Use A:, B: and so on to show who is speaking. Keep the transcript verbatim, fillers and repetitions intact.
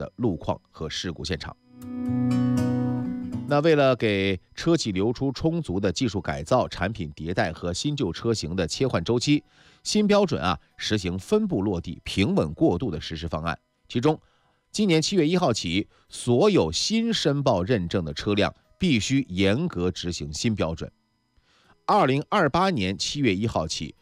A: 的路况和事故现场。那为了给车企留出充足的技术改造、产品迭代和新旧车型的切换周期，新标准啊实行分步落地、平稳过渡的实施方案。其中，今年七月一号起，所有新申报认证的车辆必须严格执行新标准。二零二八年七月一号起，